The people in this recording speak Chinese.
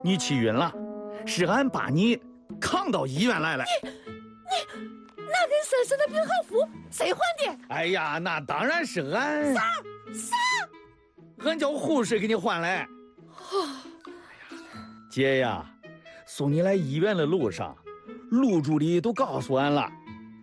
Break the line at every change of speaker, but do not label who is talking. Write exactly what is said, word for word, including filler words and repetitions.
你气晕了，是俺把你扛到医院来了。
你你，那跟婶婶的病号服谁换的？
哎呀，那当然是俺。
啥啥？
俺叫护士给你换来。
哦，
姐呀，送你来医院的路上，路助理都告诉俺了。